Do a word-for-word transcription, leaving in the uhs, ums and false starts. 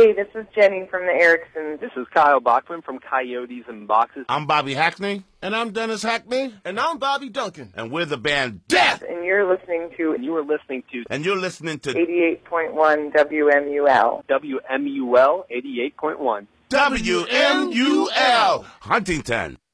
Hey, this is Jenny from the Ericksons. This is Kyle Bachman from Coyotes and Boxes. I'm Bobby Hackney. And I'm Dennis Hackney. And I'm Bobby Duncan. And we're the band Death. And you're listening to... And you are listening to... And you're listening to... eighty-eight point one W M U L. W M U L eighty-eight point one. W M U L. Huntington.